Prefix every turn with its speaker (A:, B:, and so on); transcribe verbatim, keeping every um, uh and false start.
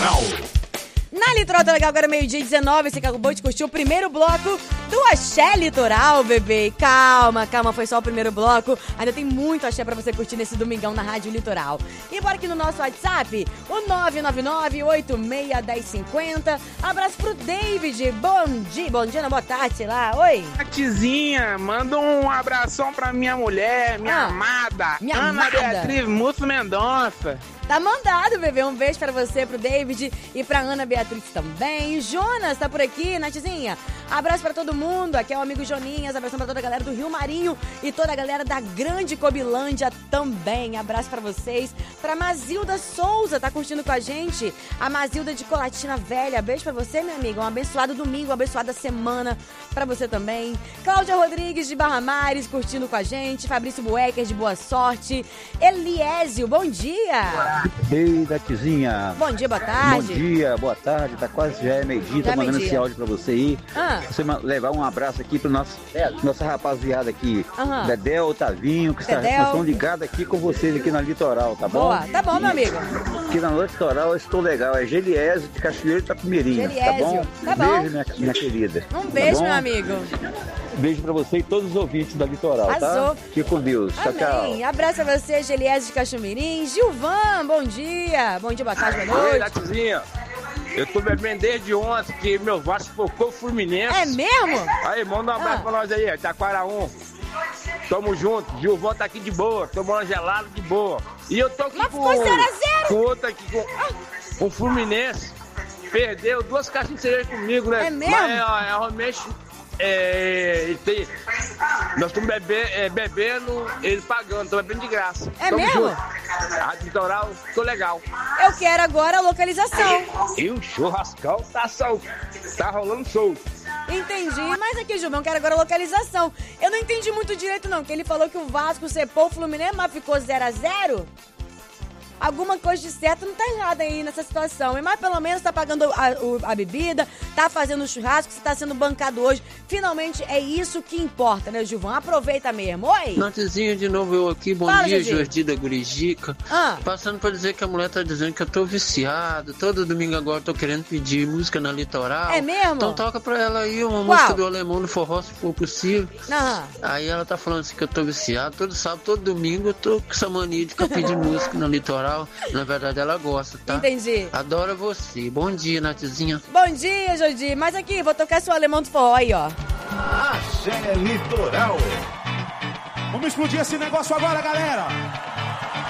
A: Litoral.
B: Na Litoral tá legal, agora meio-dia e dezenove, você que acabou de curtir o primeiro bloco do Axé Litoral, bebê. Calma, calma, foi só o primeiro bloco. Ainda tem muito axé pra você curtir nesse domingão na Rádio Litoral. E bora aqui no nosso WhatsApp, o nove nove nove, oito seis um zero cinco zero. Abraço pro David, bom dia, bom dia, não, boa tarde, sei lá, oi.
C: Tizinha, manda um abração pra minha mulher, minha
B: Ah,
C: amada,
B: minha
C: Ana
B: amada.
C: Beatriz Musso Mendonça.
B: Tá mandado, bebê. Um beijo pra você, pro David e pra Ana Beatriz também. Jonas tá por aqui, Natizinha. Abraço pra todo mundo. Aqui é o amigo Joninhas. Abração pra toda a galera do Rio Marinho e toda a galera da Grande Cobilândia também. Abraço pra vocês. Pra Mazilda Souza, tá curtindo com a gente. A Mazilda de Colatina Velha. Beijo pra você, minha amiga. Um abençoado domingo, uma abençoada semana pra você também. Cláudia Rodrigues de Barra Mares, curtindo com a gente. Fabrício Buecker de Boa Sorte. Eliésio, bom dia.
D: Ei, Natizinha.
B: Bom dia, boa tarde.
D: Bom dia, boa tarde. Tá quase, já é meio-dia.
B: Já
D: Tô mandando
B: meio-dia.
D: esse áudio pra você aí.
B: Ah.
D: Você ma- levar um abraço aqui pro nosso, nossa rapaziada aqui.
B: Aham.
D: Dedéu, Otavinho, que está,
B: Dedéu.
D: nós estamos ligados aqui com vocês aqui na Litoral, tá bom?
B: Boa, tá bom, meu amigo.
D: Aqui na Litoral eu estou legal. É Geliésio de Cachoeiro de Itapemirim, tá
B: Geliésio,
D: bom?
B: tá bom.
D: Beijo, minha, minha querida.
B: Um beijo,
D: tá
B: meu
D: bom?
B: amigo.
D: Beijo pra você e todos os ouvintes da Litoral,
B: Arrasou.
D: tá? Fique com Deus. Tchau, tchau.
B: Amém. Abraço pra você, Geliésio de Cachomirim. Gilvan, bom dia. Bom dia, boa tarde, boa
C: Oi,
B: noite.
C: Natizinha. Eu tô bebendo desde ontem, que meu Vasco focou o Fluminense.
B: É mesmo?
C: Aí, manda um abraço
B: Ah.
C: pra nós aí, Taquara um. Tamo junto. Gilvão tá aqui de boa, tomando gelado de boa. E eu tô aqui
B: Mas
C: com,
B: ficou zero a zero.
C: com outro aqui, com, com o Fluminense. Perdeu duas caixinhas de cerveja comigo, né?
B: É mesmo?
C: Mas, ó, é, realmente, é, ele tem- nós estamos bebe, é, bebendo, ele pagando, estamos bebendo de graça.
B: É
C: Tamo
B: mesmo?
C: junto. Rádio Litoral, ficou legal.
B: Eu quero agora a localização.
C: E o churrascão tá solto, tá rolando solto.
B: Entendi. Mas aqui, Gilvan, eu quero agora a localização. Eu não entendi muito direito, não, porque ele falou que o Vasco cepou o Fluminense, mas ficou zero a zero. Alguma coisa de certo não tá errada aí nessa situação. Mas pelo menos tá pagando a, o- a bebida, tá fazendo o churrasco, você tá sendo bancado hoje. Finalmente é isso que importa, né, Gilvan? Aproveita mesmo. Oi!
E: Natezinha, de novo eu aqui, bom
B: Fala,
E: dia,
B: Jordi.
E: Jordi da Gurijica.
B: Ah.
E: Passando pra dizer que a mulher tá dizendo que eu tô viciado. Todo domingo agora eu tô querendo pedir música na Litoral.
B: É mesmo?
E: Então toca pra ela aí uma
B: Qual?
E: música do Alemão no Forró, se for possível.
B: Aham.
E: Aí ela tá falando assim que eu tô viciado. Todo sábado, todo domingo eu tô com essa mania de ficar pedindo música na Litoral. Na verdade ela gosta, tá?
B: Entendi.
E: Adora você. Bom dia, Natezinha.
B: Bom dia, Jordi. Mas aqui, vou tocar seu alemão do forró aí, ó.
A: Axé Litoral.
F: Vamos explodir esse negócio agora, galera!